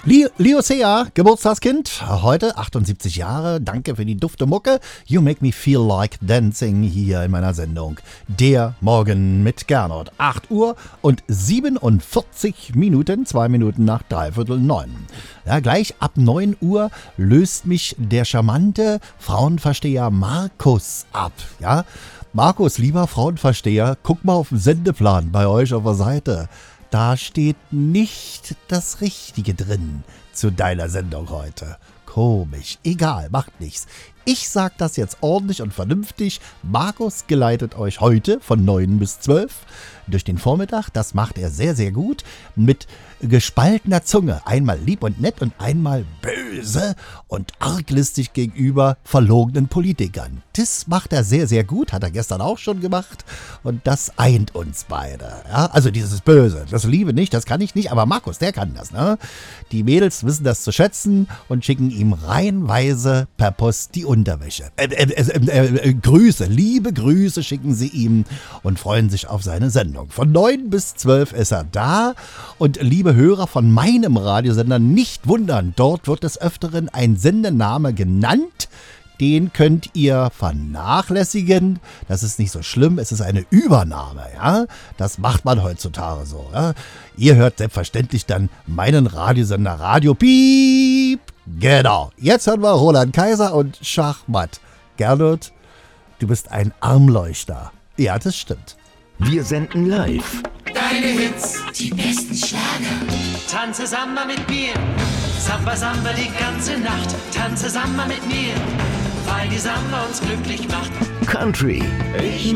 Liosea, Geburtstagskind, heute 78 Jahre. Danke für die dufte Mucke. You make me feel like dancing hier in meiner Sendung. Der Morgen mit Gernot. 8 Uhr und 47 Minuten, 2 Minuten nach 8:45. Ja, gleich ab 9 Uhr löst mich der charmante Frauenversteher Markus ab. Ja, Markus, lieber Frauenversteher, guck mal auf den Sendeplan bei euch auf der Seite. Da steht nicht das Richtige drin zu deiner Sendung heute. Komisch. Egal, macht nichts. Ich sag das jetzt ordentlich und vernünftig. Markus geleitet euch heute von 9 bis 12 durch den Vormittag. Das macht er sehr, sehr gut. Mit gespaltener Zunge. Einmal lieb und nett und einmal böse und arglistig gegenüber verlogenen Politikern. Das macht er sehr, sehr gut. Hat er gestern auch schon gemacht. Und das eint uns beide. Ja? Also dieses Böse. Das Liebe nicht, das kann ich nicht. Aber Markus, der kann das. Ne? Die Mädels wissen das zu schätzen und schicken ihm reihenweise per Post die Unterwäsche. Grüße, liebe Grüße schicken sie ihm und freuen sich auf seine Sendung. Von 9 bis 12 ist er da. Und liebe Hörer von meinem Radiosender, nicht wundern, dort wird des Öfteren ein Sendename genannt. Den könnt ihr vernachlässigen. Das ist nicht so schlimm, es ist eine Übernahme. Ja? Das macht man heutzutage so. Ja? Ihr hört selbstverständlich dann meinen Radiosender Radio Piep. Genau, jetzt hören wir Roland Kaiser und Schachmatt. Gernot, du bist ein Armleuchter. Ja, das stimmt. Wir senden live. Deine Hits, die besten Schlager. Tanze Samba mit mir, Samba Samba die ganze Nacht. Tanze Samba mit mir, weil die Samba uns glücklich macht. Country. Ich